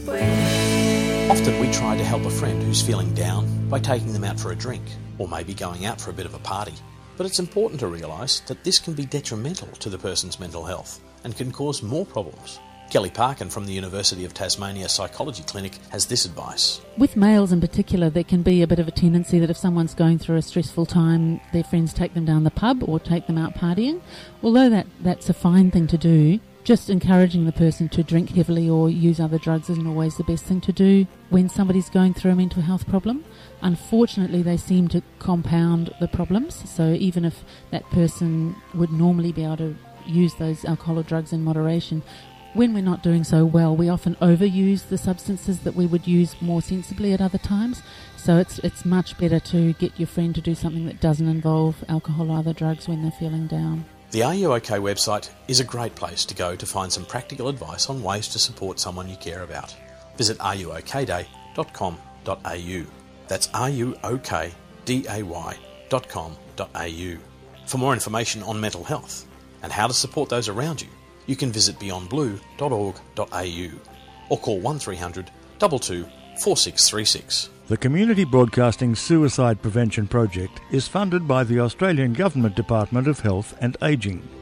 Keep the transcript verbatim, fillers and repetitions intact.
Often we try to help a friend who's feeling down by taking them out for a drink, or maybe going out for a bit of a party. But it's important to realise that this can be detrimental to the person's mental health and can cause more problems. Kelly Parkin from the University of Tasmania Psychology Clinic has this advice. With males in particular, there can be a bit of a tendency that if someone's going through a stressful time, their friends take them down the pub or take them out partying. Although that, that's a fine thing to do, just encouraging the person to drink heavily or use other drugs isn't always the best thing to do when somebody's going through a mental health problem. Unfortunately, they seem to compound the problems. So even if that person would normally be able to use those alcohol or drugs in moderation, when we're not doing so well, we often overuse the substances that we would use more sensibly at other times. So it's it's much better to get your friend to do something that doesn't involve alcohol or other drugs when they're feeling down. The Are You OK website is a great place to go to find some practical advice on ways to support someone you care about. Visit are you ok day dot com dot a u. That's are you ok day dot com dot a u. For more information on mental health and how to support those around you, you can visit beyond blue dot org dot a u or call one three hundred, two two, four six three six. The Community Broadcasting Suicide Prevention Project is funded by the Australian Government Department of Health and Ageing.